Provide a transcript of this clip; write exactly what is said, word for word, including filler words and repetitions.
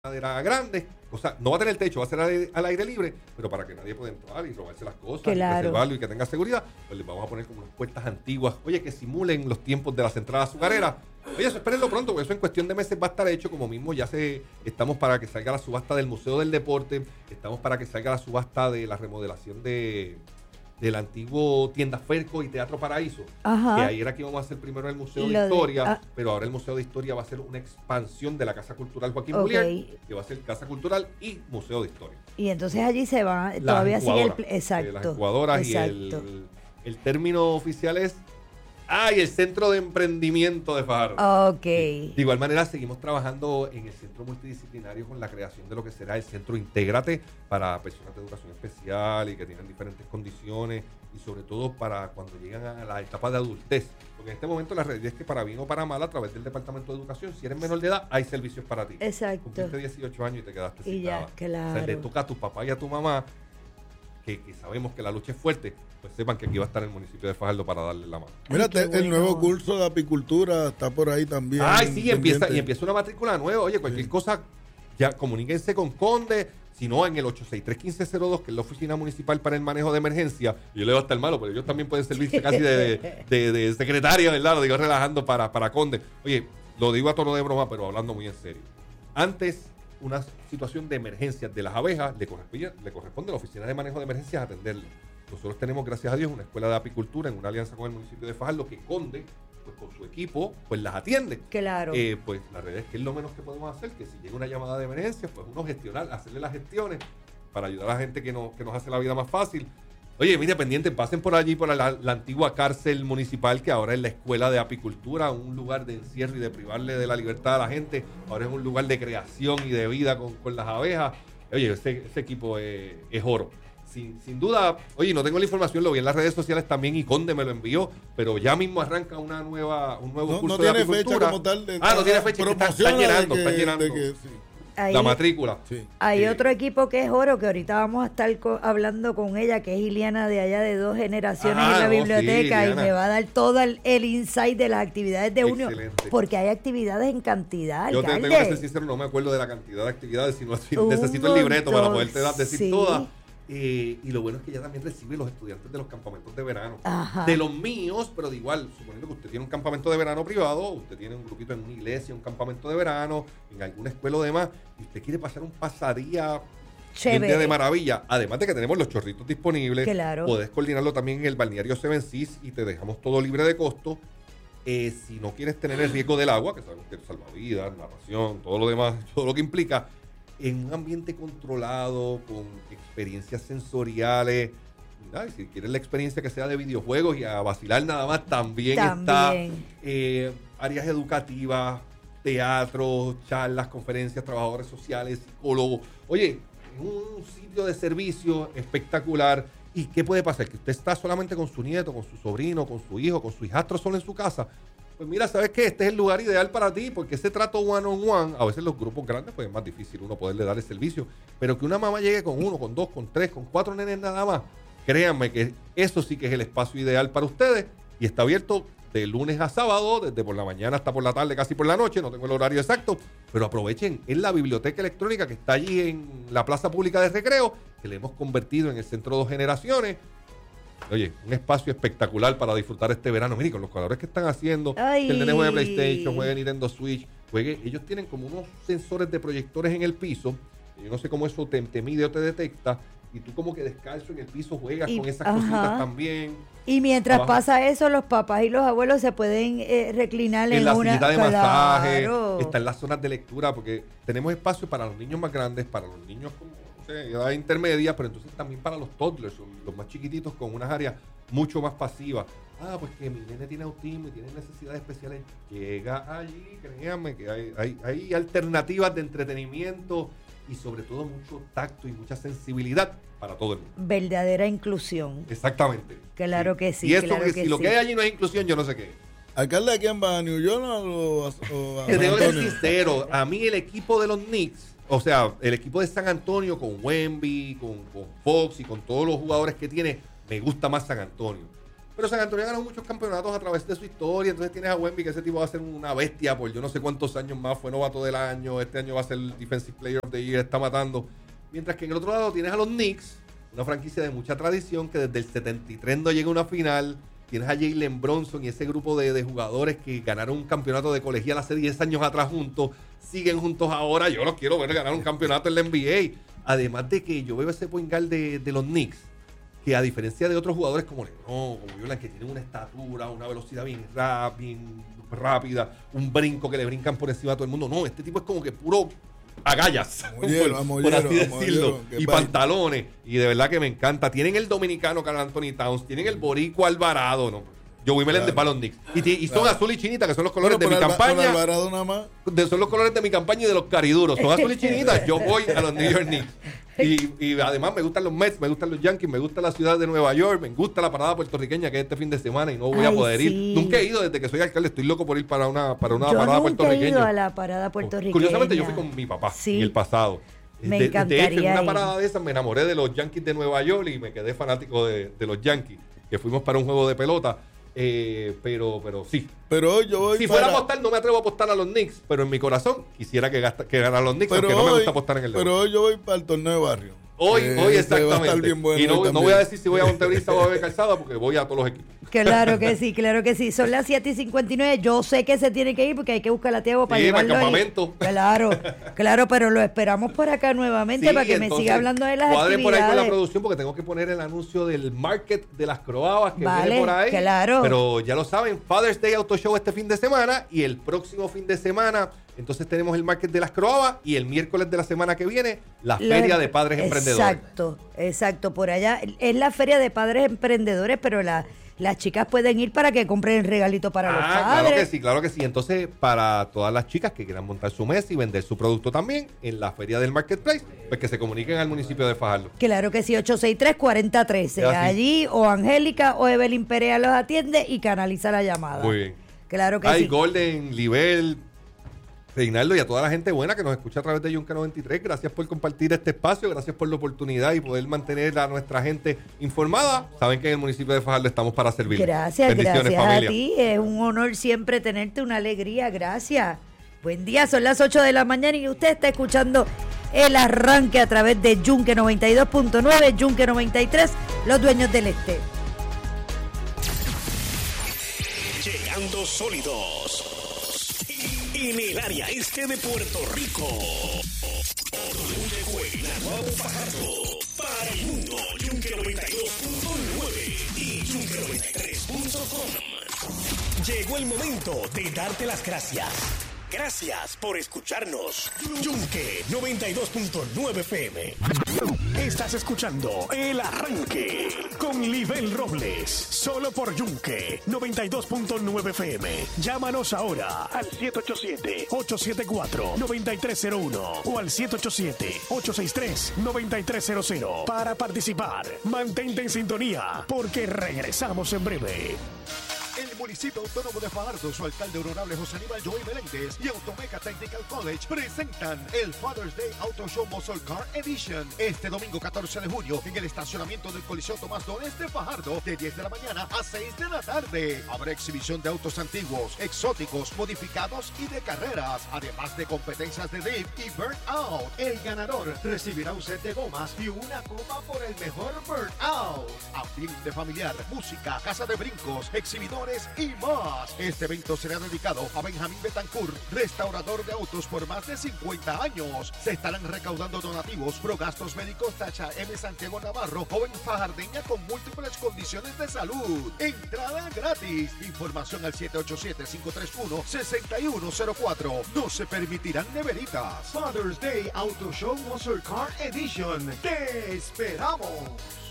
madera grande, o sea, no va a tener techo, va a ser al, al aire libre, pero para que nadie pueda entrar y robarse las cosas, claro, y preservarlo y que tenga seguridad, pues les vamos a poner como unas puertas antiguas, oye, que simulen los tiempos de la central azucarera. Oye, eso espérenlo pronto, porque eso en cuestión de meses va a estar hecho, como mismo ya se estamos para que salga la subasta del Museo del Deporte, estamos para que salga la subasta de la remodelación de del antiguo Tienda Ferco y Teatro Paraíso. Ajá. Que ahí era que íbamos a hacer primero el Museo de Historia, de, ah, pero ahora el Museo de Historia va a ser una expansión de la Casa Cultural Joaquín okay. Bullier, que va a ser Casa Cultural y Museo de Historia. Y entonces allí se va, las todavía sigue el... Exacto. Eh, las incubadoras exacto. y el, el término oficial es Ah, y el Centro de Emprendimiento de Fajardo. Ok. De igual manera, seguimos trabajando en el Centro Multidisciplinario con la creación de lo que será el Centro Intégrate para personas de educación especial y que tienen diferentes condiciones y sobre todo para cuando llegan a la etapa de adultez. Porque en este momento la realidad es que para bien o para mal, a través del Departamento de Educación, si eres menor de edad, hay servicios para ti. Exacto. Cumpliste dieciocho años y te quedaste y sin ya, nada. Claro. O sea, le toca a tu papá y a tu mamá, que, que sabemos que la lucha es fuerte, pues sepan que aquí va a estar el municipio de Fajardo para darle la mano. Mira, el bueno. nuevo curso de apicultura está por ahí también. Ay, sí, empieza, y empieza una matrícula nueva. Oye, cualquier sí. cosa, ya comuníquense con Conde, si no, en el ocho seis tres, uno cinco cero dos, que es la oficina municipal para el manejo de emergencia. Yo le voy a estar malo, pero ellos también pueden servirse casi de, de, de, de secretaria, ¿verdad? Lo digo relajando para, para Conde. Oye, lo digo a tono de broma, pero hablando muy en serio. Antes, una situación de emergencias de las abejas, le corresponde, le corresponde a la oficina de manejo de emergencias atenderlo. Nosotros tenemos, gracias a Dios, una escuela de apicultura en una alianza con el municipio de Fajardo que Conde, pues con su equipo, pues las atiende. Claro. Eh, pues la realidad es que es lo menos que podemos hacer, que si llega una llamada de emergencia, pues uno gestionar, hacerle las gestiones para ayudar a la gente que, no, que nos hace la vida más fácil. Oye, mire, pendiente, pasen por allí, por la, la antigua cárcel municipal, que ahora es la escuela de apicultura, un lugar de encierro y de privarle de la libertad a la gente. Ahora es un lugar de creación y de vida con, con las abejas. Oye, ese, ese equipo es, es oro. Sin, sin duda, oye, no tengo la información, lo vi en las redes sociales también y Conde me lo envió, pero ya mismo arranca una nueva, un nuevo no, curso no de tiene apicultura. Fecha como tal de, ah, no tiene fecha, está, está llenando, que, está llenando que, sí. Ahí, la matrícula. Sí. Hay eh, otro equipo que es oro, que ahorita vamos a estar co- hablando con ella, que es Iliana de allá de dos generaciones ah, en la no, biblioteca, sí, y me va a dar todo el, el insight de las actividades de uno, porque hay actividades en cantidad. Yo te, tengo que ser sincero, no me acuerdo de la cantidad de actividades, sino necesito el libreto para poderte decir sí. todas. Eh, y lo bueno es que ella también recibe los estudiantes de los campamentos de verano. Ajá. De los míos, pero de igual, suponiendo que usted tiene un campamento de verano privado, usted tiene un grupito en una iglesia, un campamento de verano, en alguna escuela o demás, y usted quiere pasar un pasadía un día de maravilla, además de que tenemos los chorritos disponibles, claro. Podés coordinarlo también en el balneario Seven Seas y te dejamos todo libre de costo. Eh, si no quieres tener el riesgo del agua, que sabemos que es salvavidas, natación, todo lo demás, todo lo que implica, en un ambiente controlado, con experiencias sensoriales. Mira, si quieres la experiencia que sea de videojuegos y a vacilar nada más, también, también. está. Eh, áreas educativas, teatro, charlas, conferencias, trabajadores sociales, psicólogos. Oye, un sitio de servicio espectacular. ¿Y qué puede pasar? Que usted está solamente con su nieto, con su sobrino, con su hijo, con su hijastro solo en su casa. Pues mira, ¿sabes qué? Este es el lugar ideal para ti, porque ese trato one on one, a veces los grupos grandes, pues es más difícil uno poderle dar el servicio, pero que una mamá llegue con uno, con dos, con tres, con cuatro nenes nada más, créanme que eso sí que es el espacio ideal para ustedes, y está abierto de lunes a sábado, desde por la mañana hasta por la tarde, casi por la noche, no tengo el horario exacto, pero aprovechen, es la biblioteca electrónica que está allí en la Plaza Pública de Recreo, que le hemos convertido en el Centro Dos Generaciones. Oye, un espacio espectacular para disfrutar este verano. Mire, con los colores que están haciendo, que el nene juegue PlayStation, juegue Nintendo Switch, juegue. Ellos tienen como unos sensores de proyectores en el piso. Yo no sé cómo eso te, te mide o te detecta. Y tú como que descalzo en el piso juegas y, con esas ajá. cositas también. Y mientras abajo. pasa eso, los papás y los abuelos se pueden eh, reclinar en, en la una... sillita de masaje. Claro. Están las zonas de lectura, porque tenemos espacio para los niños más grandes, para los niños como... edad intermedia, pero entonces también para los toddlers, los más chiquititos, con unas áreas mucho más pasivas. Ah, pues que mi nene tiene autismo y tiene necesidades especiales. Llega allí, créanme que hay, hay, hay alternativas de entretenimiento y sobre todo mucho tacto y mucha sensibilidad para todo el mundo. Verdadera inclusión. Exactamente. Claro sí. que sí. Y eso, claro que que si lo sí. que hay allí no es inclusión, yo no sé qué es. ¿Alcalde a quién va? ¿A New York o a, o a Te debo ser sincero, a mí el equipo de los Knicks, o sea, el equipo de San Antonio con Wemby, con, con Fox y con todos los jugadores que tiene, me gusta más San Antonio. Pero San Antonio ha ganado muchos campeonatos a través de su historia. Entonces tienes a Wemby, que ese tipo va a ser una bestia por yo no sé cuántos años más. Fue novato del año. Este año va a ser el Defensive Player of the Year. Está matando. Mientras que en el otro lado tienes a los Knicks, una franquicia de mucha tradición que desde el setenta y tres no llega a una final. Tienes a Jalen Bronson y ese grupo de, de jugadores que ganaron un campeonato de colegial hace diez años atrás juntos. Siguen juntos ahora. Yo los quiero ver ganar un campeonato en la N B A. Además de que yo veo ese point guard de, de los Knicks, que a diferencia de otros jugadores como LeBron, como Jordan, que tienen una estatura, una velocidad bien, rap, bien rápida, un brinco que le brincan por encima a todo el mundo. No, este tipo es como que puro agallas, amollero, por, amollero, por así decirlo, amollero, y pantalones. Y de verdad que me encanta. Tienen el dominicano Karl Anthony Towns, tienen el boricua Alvarado, ¿no? Joey Meléndez para los Knicks. Y, y son claro. azul y chinita, que son los colores bueno, de mi Alba, campaña. Alvarado nada más. De, son los colores de mi campaña y de los cariduros. Son azul y chinitas. Yo voy a los New York Knicks. Y, y además me gustan los Mets, me gustan los Yankees, me gusta la ciudad de Nueva York, me gusta la parada puertorriqueña que es este fin de semana y no voy Ay, a poder sí. ir. Nunca he ido desde que soy alcalde, estoy loco por ir para una, para una yo parada nunca puertorriqueña. He ido a la parada puertorriqueña. Curiosamente yo fui con mi papá sí. en el pasado. Me de, encantaría de hecho, en una ir. parada de esas me enamoré de los Yankees de Nueva York y me quedé fanático de, de los Yankees, que fuimos para un juego de pelota. Eh, pero, pero sí. Pero hoy yo voy si para... fuera a apostar, no me atrevo a apostar a los Knicks, pero en mi corazón quisiera que, gasta, que ganaran los Knicks, pero aunque hoy, no me gusta apostar en el Pero hoy yo voy para el torneo de barrio. Hoy, eh, hoy exactamente. Bueno y no, no voy a decir si voy a Montebrisa o a Bebé Calzada, porque voy a todos los equipos. Claro que sí, claro que sí. Son las siete y cincuenta y nueve. Yo sé que se tiene que ir porque hay que buscar a Tiago para sí, llevarlo para el campamento. Ahí. Claro, claro, pero lo esperamos por acá nuevamente sí, para que me siga hablando de las actividades. Por ahí con la producción porque tengo que poner el anuncio del market de las croabas que vale, viene por ahí. Claro. Pero ya lo saben, Father's Day Auto Show este fin de semana y el próximo fin de semana entonces tenemos el market de las croabas y el miércoles de la semana que viene la Los, feria de padres exacto, emprendedores. Exacto, exacto. Por allá es la feria de padres emprendedores, pero la las chicas pueden ir para que compren el regalito para ah, los padres. Claro que sí, claro que sí. Entonces, para todas las chicas que quieran montar su mesa y vender su producto también en la feria del Marketplace, pues que se comuniquen al municipio de Fajardo. Claro que sí, ocho seis tres, cuatro cero uno tres. Allí o Angélica o Evelyn Perea los atiende y canaliza la llamada. Muy bien. Claro que Hay sí. Golden, Libel, Reinaldo y a toda la gente buena que nos escucha a través de Yunque noventa y tres. Gracias por compartir este espacio, gracias por la oportunidad y poder mantener a nuestra gente informada. Saben que en el municipio de Fajardo estamos para servir. Gracias, gracias familia. A ti. Es un honor siempre tenerte, una alegría. Gracias. Buen día, son las ocho de la mañana y usted está escuchando El Arranque a través de Yunque noventa y dos punto nueve, Yunque noventa y tres, los dueños del este. Llegando sólidos en el área este de Puerto Rico. Llegó el Naguabo Fajardo para el mundo. Yunque noventa y dos punto nueve y Yunque noventa y tres punto com. Llegó el momento de darte las gracias. Gracias por escucharnos. Yunque noventa y dos punto nueve F M. Estás escuchando El Arranque con Libel Robles. Solo por Yunque noventa y dos punto nueve F M. Llámanos ahora al siete ocho siete, ocho siete cuatro, nueve tres cero uno o al siete ocho siete, ocho seis tres, nueve tres cero cero para participar. Mantente en sintonía porque regresamos en breve. El municipio autónomo de Fajardo, su alcalde honorable José Aníbal Joey Meléndez y Automeca Technical College presentan el Father's Day Auto Show Muscle Car Edition este domingo catorce de junio en el estacionamiento del Coliseo Tomás Donés de Fajardo de diez de la mañana a seis de la tarde. Habrá exhibición de autos antiguos, exóticos, modificados y de carreras, además de competencias de dip y burnout. El ganador recibirá un set de gomas y una copa por el mejor burnout. Ambiente familiar, música, casa de brincos, exhibidores y más. Este evento será dedicado a Benjamín Betancourt, restaurador de autos por más de cincuenta años. Se estarán recaudando donativos pro gastos médicos Tacha M. Santiago Navarro, joven fajardeña con múltiples condiciones de salud. Entrada gratis. Información al siete ocho siete, cinco tres uno, seis uno cero cuatro. No se permitirán neveritas. Father's Day Auto Show Muscle Car Edition. ¡Te esperamos!